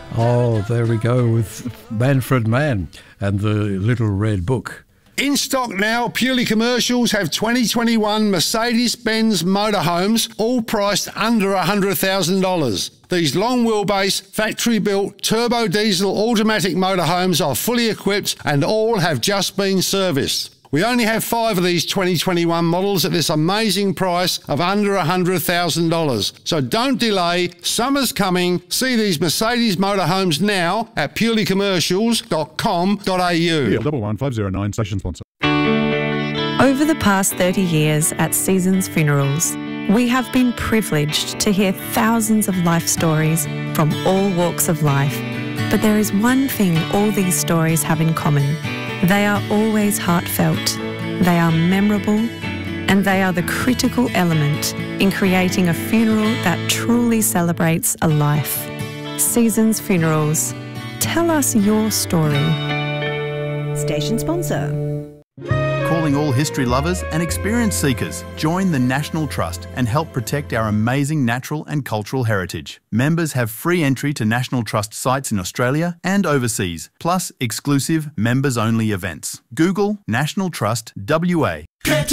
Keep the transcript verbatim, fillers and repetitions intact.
Oh, there we go with Manfred Mann and the Little Red Book. In stock now, Purely Commercials have twenty twenty-one Mercedes-Benz motorhomes, all priced under one hundred thousand dollars. These long wheelbase, factory-built, turbo diesel automatic motorhomes are fully equipped and all have just been serviced. We only have five of these twenty twenty-one models at this amazing price of under one hundred thousand dollars. So don't delay, summer's coming. See these Mercedes motorhomes now at purely commercials dot com dot a u. Yeah, double one five zero nine, station sponsor. Over the past thirty years at Seasons Funerals, we have been privileged to hear thousands of life stories from all walks of life. But there is one thing all these stories have in common. They are always heartfelt, they are memorable, and they are the critical element in creating a funeral that truly celebrates a life. Seasons Funerals. Tell us your story. Station sponsor. Calling all history lovers and experience seekers. Join the National Trust and help protect our amazing natural and cultural heritage. Members have free entry to National Trust sites in Australia and overseas, plus exclusive members-only events. Google National Trust W A.